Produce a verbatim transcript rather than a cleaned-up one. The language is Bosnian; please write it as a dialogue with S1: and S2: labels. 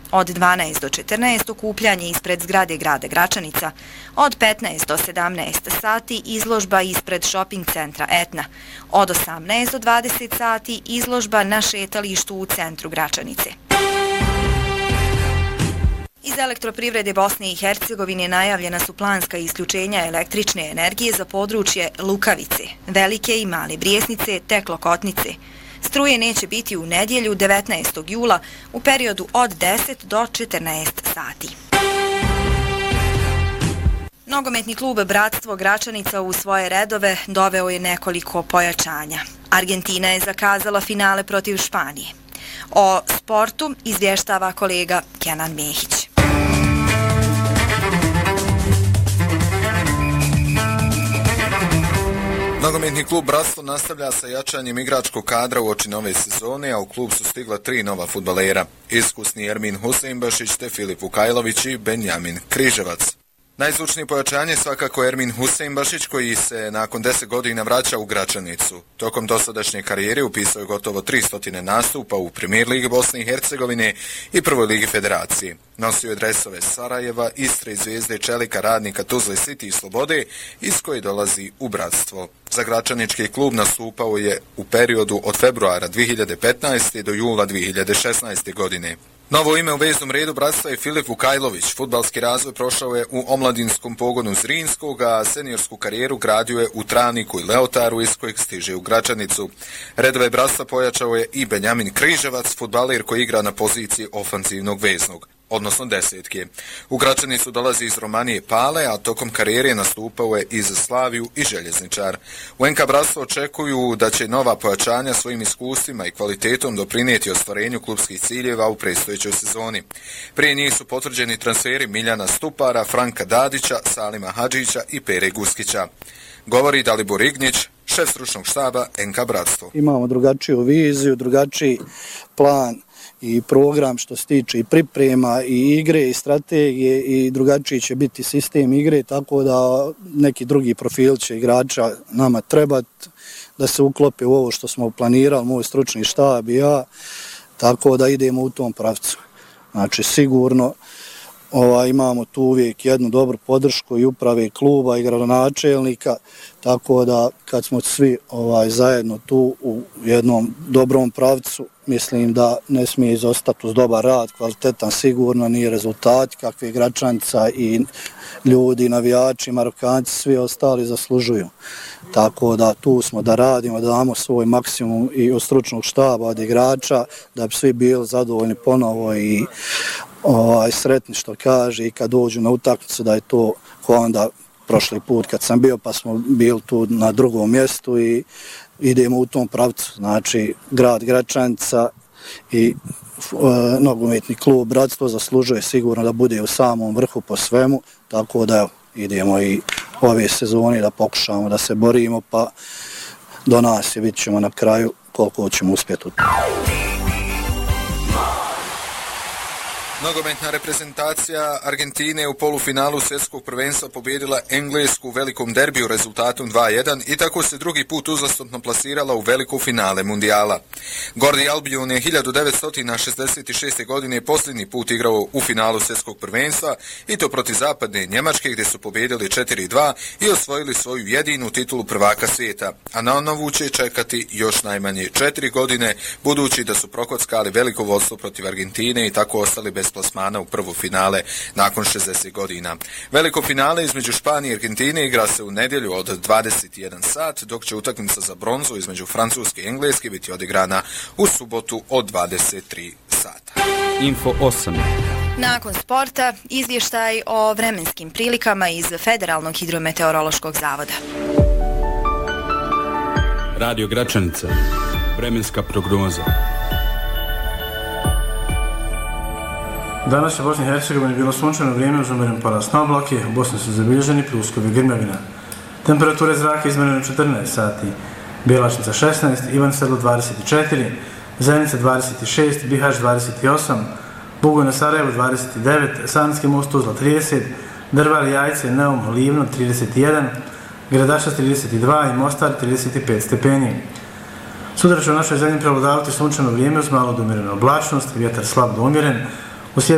S1: Od dvanaest do četrnaest okupljanje ispred zgrade grada Gračanica. Od petnaest do sedamnaest sati izložba ispred shopping centra Etna. Od osamnaest do dvadeset sati izložba na šetalištu u centru Gračanice. Iz elektroprivrede Bosne i Hercegovine najavljena su planska isključenja električne energije za područje Lukavice, Velike i Male Brijesnice te Klokotnice. Struje neće biti u nedjelju devetnaestog jula u periodu od deset do četrnaest sati. Nogometni klub Bratstvo Gračanica u svoje redove doveo je nekoliko pojačanja. Argentina je zakazala finale protiv Španije. O sportu izvještava kolega Kenan Mehić.
S2: Nogometni klub Bratstvo nastavlja sa jačanjem igračkog kadra uoči nove sezone, a u klub su stigla tri nova fudbalera. Iskusni Ermin Huseinbašić te Filip Vukajlović i Benjamin Križevac. Najzvučnije pojačanje svakako Ermin Huseinbašić koji se nakon deset godina vraća u Gračanicu. Tokom dosadašnje karijere upisao je gotovo tristo nastupa u Premier ligi Bosne i Hercegovine i Prvoj ligi Federacije. Nosio je dresove Sarajeva, Istre, Zvijezde, Čelika, Radnika, Tuzle, City i Slobode, iz koje dolazi u Bratstvo. Za Gračanički klub nastupao je u periodu od februara dvije hiljade petnaeste. do jula dvije hiljade šesnaeste. godine. Novo ime u veznom redu Bratstva je Filip Vukajlović. Fudbalski razvoj prošao je u omladinskom pogonu Zrinskog, a seniorsku karijeru gradio je u Travniku i Leotaru, iz kojeg stiže u Gračanicu. Redove Bratstva pojačao je i Benjamin Križevac, fudbaler koji igra na poziciji ofanzivnog veznog, odnosno desetke. U Gračanicu dolazi iz Romanije Pale, a tokom karijere nastupao je i za Slaviju i Željezničar. U en ka Bratstvo očekuju da će nova pojačanja svojim iskustvima i kvalitetom doprinijeti ostvarenju klubskih ciljeva u predstojećoj sezoni. Prije njih su potvrđeni transferi Miljana Stupara, Franka Dadića, Salima Hadžića i Pere Guskića. Govori Dalibor Ignjić, šef stručnog štaba en ka Bratstvo.
S3: Imamo drugačiju viziju, drugačiji plan i program što se tiče i priprema i igre i strategije, i drugačiji će biti sistem igre, tako da neki drugi profil će igrača nama trebati da se uklope u ovo što smo planirali, moj stručni štab i ja, tako da idemo u tom pravcu. Znači sigurno ovaj, imamo tu uvijek jednu dobru podršku i uprave kluba i gradonačelnika, tako da kad smo svi ovaj, zajedno tu u jednom dobrom pravcu, mislim da ne smije izostati uz dobar rad, kvalitetan sigurno, ni rezultat kakve Gračanca i ljudi, navijači, Marokanci, svi ostali zaslužuju. Tako da tu smo da radimo, da damo svoj maksimum i od stručnog štaba, od igrača, da bi svi bili zadovoljni ponovo i ovaj, sretni što kaže, i kad dođu na utakmicu da je to ko onda prošli put kad sam bio, pa smo bili tu na drugom mjestu i idemo u tom pravcu. Znači grad Gračanica i e, nogometni klub Bratstvo zaslužuje sigurno da bude u samom vrhu po svemu, tako da evo, idemo i ove sezone da pokušamo da se borimo, pa do nas je, vidit ćemo na kraju koliko ćemo uspjeti.
S2: Nogometna reprezentacija Argentine u polufinalu svjetskog prvenstva pobijedila Englesku u velikom derbiju rezultatom dva jedan i tako se drugi put uzastopno plasirala u veliko finale mundijala. Gordi Albion je hiljadu devetsto šezdeset šeste. godine posljednji put igrao u finalu svjetskog prvenstva, i to protiv zapadne Njemačke gdje su pobijedili četiri dva i osvojili svoju jedinu titulu prvaka svijeta, a na novu će čekati još najmanje četiri godine, budući da su prokockali veliko vodstvo protiv Argentine i tako ostali bez plasmana u prvo finale nakon šezdeset godina. Veliko finale između Španije i Argentine igra se u nedjelju od dvadeset jedan sat, dok će utakmica za bronzu između Francuske i Engleske biti odigrana u subotu od dvadeset tri sata.
S4: Info osam.
S1: Nakon sporta, izvještaj o vremenskim prilikama iz Federalnog hidrometeorološkog zavoda.
S4: Radio Gračanica. Vremenska prognoza.
S5: Danas je u Bosni i Hercegovini bilo sunčano vrijeme uz umjeren porast na oblake, u Bosni su zabilježeni pljuskovi grmljavina. Temperature zraka izmjerene četrnaest sati, Bjelašnica šesnaest, Ivančelo dvadeset četiri, Zenica dvadeset šest, Bihać dvadeset osam, Bugojno Sarajevo dvadeset devet, Sanski most Tuzla trideset, Drvar, Jajce, Neum, Livno trideset jedan, Gradašac trideset dva i Mostar trideset pet stepeni. Sutra će u našoj zemlji prevladavati sunčano vrijeme uz malo do umjerenu oblačnost, vjetar slab do umjeren,